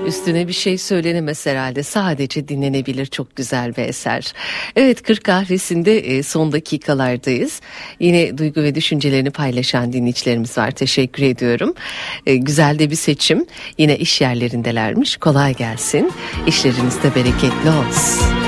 Üstüne bir şey söylenemez herhalde. Sadece dinlenebilir, çok güzel bir eser. Evet, Kırk Kahvesi'nde son dakikalardayız. Yine duygu ve düşüncelerini paylaşan dinleyicilerimiz var. Teşekkür ediyorum. Güzel de bir seçim. Yine iş yerlerindelermiş. Kolay gelsin. İşleriniz de bereketli olsun.